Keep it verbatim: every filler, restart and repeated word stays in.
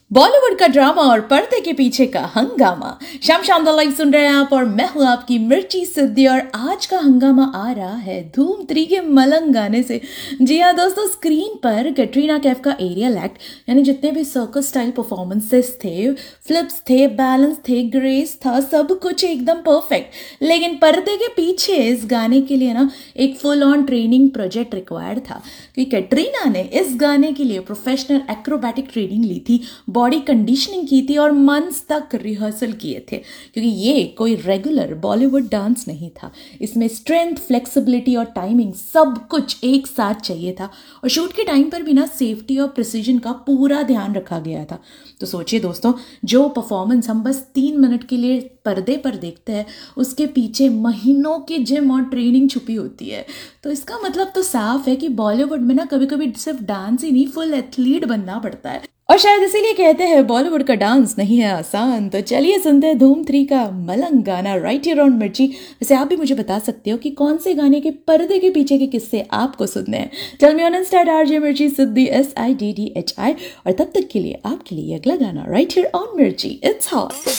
बॉलीवुड का ड्रामा और पर्दे के पीछे का हंगामा। शाम शाम द लाइव सुन रहे हैं आप और मैं हूं आपकी मिर्ची सिद्धि। और आज का हंगामा आ रहा है धूम थ्री के मलंग गाने से। जी हाँ दोस्तों, स्क्रीन पर कैटरीना कैफ का एरियल एक्ट यानी जितने भी सर्कस स्टाइल परफॉर्मेंसेस थे, फ्लिप्स थे, बैलेंस थे, ग्रेस था, सब कुछ एकदम परफेक्ट। लेकिन पर्दे के पीछे इस गाने के लिए ना एक full on training project required था, क्योंकि कैटरीना ने इस गाने के लिए प्रोफेशनल एक्रोबैटिक ट्रेनिंग ली थी, बॉडी कंडीशनिंग की थी और मंथ्स तक रिहर्सल किए थे, क्योंकि ये कोई रेगुलर बॉलीवुड डांस नहीं था। इसमें स्ट्रेंथ, फ्लेक्सिबिलिटी और टाइमिंग सब कुछ एक साथ चाहिए था। और शूट के टाइम पर भी ना सेफ्टी और प्रिसीजन का पूरा ध्यान रखा गया था। तो सोचिए दोस्तों, जो परफॉर्मेंस हम बस तीन मिनट के लिए पर्दे पर देखते हैं, उसके पीछे महीनों की जिम और ट्रेनिंग छुपी होती है। तो इसका मतलब तो साफ है कि बॉलीवुड में ना कभी कभी सिर्फ डांस ही नहीं, फुल एथलीट बनना पड़ता है। और शायद इसीलिए कहते हैं बॉलीवुड का डांस नहीं है आसान। तो चलिए सुनते हैं धूम थ्री का मलंग गाना राइट हियर ऑन मिर्ची। वैसे आप भी मुझे बता सकते हो कि कौन से गाने के पर्दे के पीछे के किस्से आपको सुनने हैं। Tell me on Insta RJ मिर्ची सिद्धि, S I D D H I. और तब तक के लिए आपके लिए अगला गाना राइट हियर ऑन मिर्ची। It's hot.